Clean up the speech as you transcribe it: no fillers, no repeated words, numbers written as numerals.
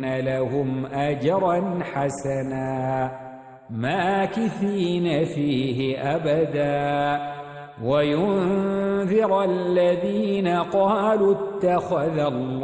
لهم أجرا حسنا ماكثين فيه أبدا وينذر الذين قالوا اتخذ الله